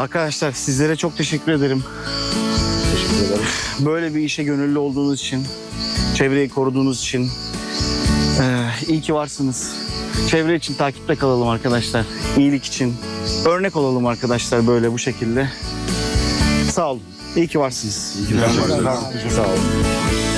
Arkadaşlar sizlere çok teşekkür ederim. Teşekkür ederim. Böyle bir işe gönüllü olduğunuz için, çevreyi koruduğunuz için iyi ki varsınız. Çevre için takipte kalalım arkadaşlar. İyilik için. Örnek olalım arkadaşlar böyle bu şekilde. Sağ olun. İyi ki varsınız. Sağ olun.